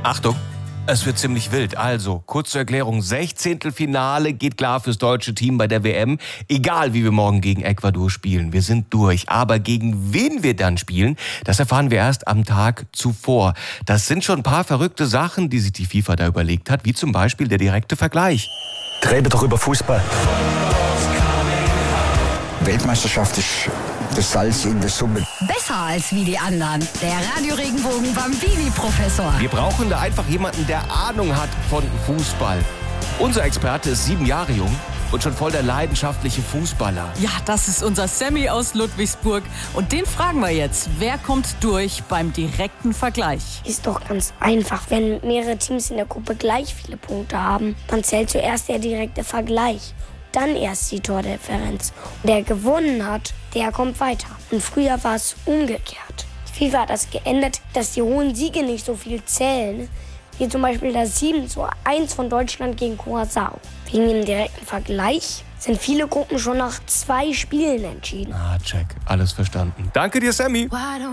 Achtung, es wird ziemlich wild. Also, kurz zur Erklärung, 16. Finale geht klar fürs deutsche Team bei der WM. Egal, wie wir morgen gegen Ecuador spielen, wir sind durch. Aber gegen wen wir dann spielen, das erfahren wir erst am Tag zuvor. Das sind schon ein paar verrückte Sachen, die sich die FIFA da überlegt hat, wie zum Beispiel der direkte Vergleich. Reden doch über Fußball. Weltmeisterschaft ist das Salz in der Suppe. Besser als wie die anderen. Der Radio-Regenbogen Bambini-Professor. Wir brauchen da einfach jemanden, der Ahnung hat von Fußball. Unser Experte ist 7 Jahre jung und schon voll der leidenschaftliche Fußballer. Ja, das ist unser Sammy aus Ludwigsburg. Und den fragen wir jetzt, wer kommt durch beim direkten Vergleich? Ist doch ganz einfach. Wenn mehrere Teams in der Gruppe gleich viele Punkte haben, dann zählt zuerst der direkte Vergleich. Dann erst die Tordifferenz. Und der gewonnen hat, der kommt weiter. Und früher war es umgekehrt. Die FIFA hat das geändert, dass die hohen Siege nicht so viel zählen, wie zum Beispiel das 7:1 von Deutschland gegen Curaçao. Wegen dem direkten Vergleich sind viele Gruppen schon nach 2 Spielen entschieden. Check. Alles verstanden. Danke dir, Sammy.